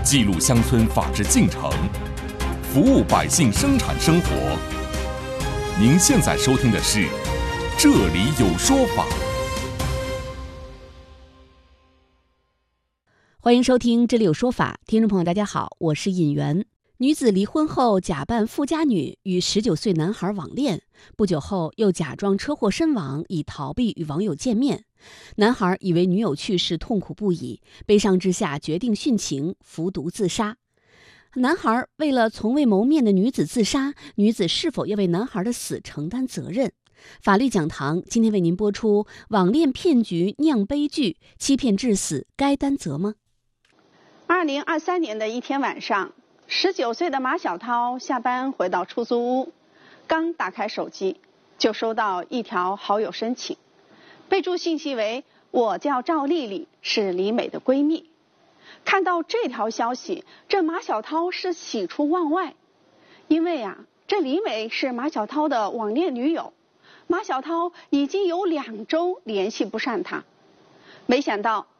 记录乡村法治进程，服务百姓生产生活。您现在收听的是《这里有说法》。 欢迎收听《这里有说法》，听众朋友大家好，我是尹媛。女子离婚后假扮富家女与19岁男孩网恋，不久后又假装车祸身亡，以逃避与网友见面。男孩以为女友去世痛苦不已，悲伤之下决定殉情，服毒自杀。男孩为了从未谋面的女子自杀，女子是否要为男孩的死承担责任？法律讲堂今天为您播出：网恋骗局酿悲剧，欺骗致死该担责吗 ？2023年的一天晚上，19岁的马小涛下班回到出租屋，刚打开手机，就收到一条好友申请，备注信息为“我叫赵丽丽，是李美的闺蜜”。看到这条消息，这马小涛是喜出望外，因为这李美是马小涛的网恋女友，马小涛已经有2周联系不上她。没想到